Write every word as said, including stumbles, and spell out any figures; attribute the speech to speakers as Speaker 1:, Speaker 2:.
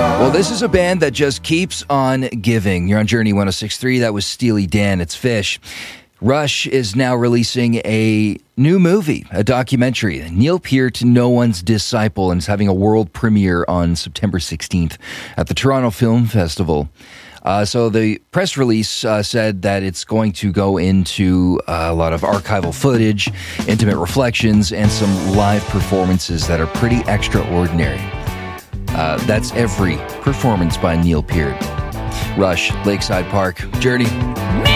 Speaker 1: Well, this is a band that just keeps on giving. You're on Journey one oh six point three. That was Steely Dan. It's Fish. Rush is now releasing a new movie, a documentary, Neil Peart, No One's Disciple, and it's having a world premiere on September sixteenth at the Toronto Film Festival. Uh, so the press release uh, said that it's going to go into uh, a lot of archival footage, intimate reflections, and some live performances that are pretty extraordinary. Uh, that's every performance by Neil Peart. Rush, Lakeside Park, Journey.